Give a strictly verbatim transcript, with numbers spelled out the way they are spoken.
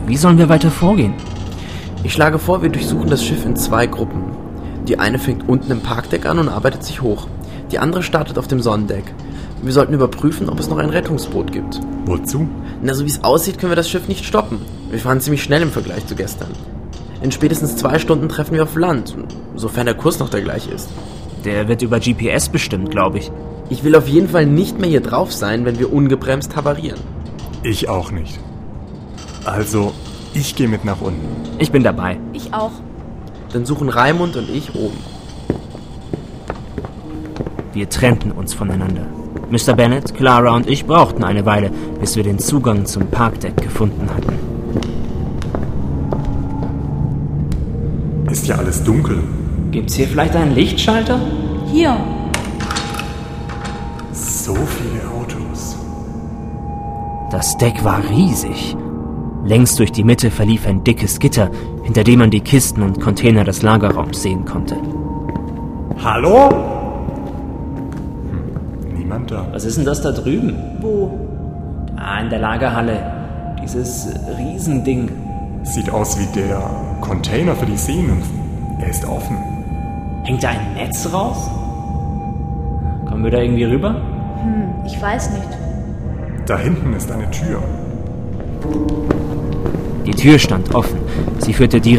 Wie sollen wir weiter vorgehen? Ich schlage vor, wir durchsuchen das Schiff in zwei Gruppen. Die eine fängt unten im Parkdeck an und arbeitet sich hoch. Die andere startet auf dem Sonnendeck. Wir sollten überprüfen, ob es noch ein Rettungsboot gibt. Wozu? Na, so wie es aussieht, können wir das Schiff nicht stoppen. Wir fahren ziemlich schnell im Vergleich zu gestern. In spätestens zwei Stunden treffen wir auf Land, sofern der Kurs noch der gleiche ist. Der wird über G P S bestimmt, glaube ich. Ich will auf jeden Fall nicht mehr hier drauf sein, wenn wir ungebremst havarieren. Ich auch nicht. Also, ich gehe mit nach unten. Ich bin dabei. Ich auch. Dann suchen Raimund und ich oben. Wir trennten uns voneinander. Mister Bennet, Clara und ich brauchten eine Weile, bis wir den Zugang zum Parkdeck gefunden hatten. Ist ja alles dunkel. Gibt's hier vielleicht einen Lichtschalter? Hier. So viele Autos. Das Deck war riesig. Längs durch die Mitte verlief ein dickes Gitter, hinter dem man die Kisten und Container des Lagerraums sehen konnte. Hallo? Hm, niemand da. Was ist denn das da drüben? Wo? Da in der Lagerhalle. Dieses Riesending. Sieht aus wie der Container für die Seenymphen. Er ist offen. Hängt da ein Netz raus? Kommen wir da irgendwie rüber? Hm, ich weiß nicht. Da hinten ist eine Tür. Die Tür stand offen. Sie führte direkt